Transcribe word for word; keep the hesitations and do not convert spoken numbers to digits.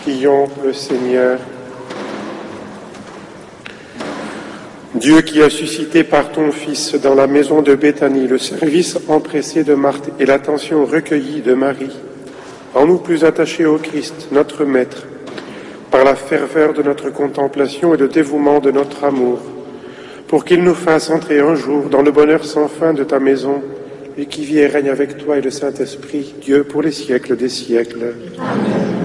Prions le Seigneur. Dieu qui a suscité par ton Fils dans la maison de Béthanie le service empressé de Marthe et l'attention recueillie de Marie, rends-nous plus attachés au Christ, notre Maître, par la ferveur de notre contemplation et le dévouement de notre amour, pour qu'il nous fasse entrer un jour dans le bonheur sans fin de ta maison, lui qui vit et règne avec toi et le Saint-Esprit, Dieu pour les siècles des siècles. Amen.